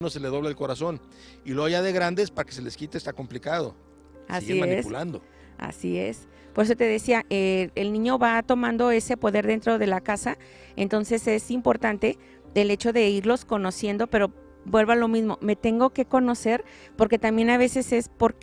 no se le dobla el corazón. Y luego ya de grandes, para que se les quite está complicado. Así Siguen es. manipulando. Así es. Por eso te decía, el niño va tomando ese poder dentro de la casa, entonces es importante el hecho de irlos conociendo, pero vuelvo a lo mismo, me tengo que conocer, porque también a veces es porque